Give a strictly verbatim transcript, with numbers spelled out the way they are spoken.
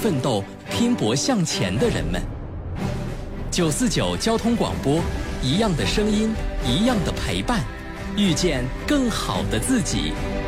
奋斗、拼搏向前的人们。九四九交通广播，一样的声音，一样的陪伴，遇见更好的自己。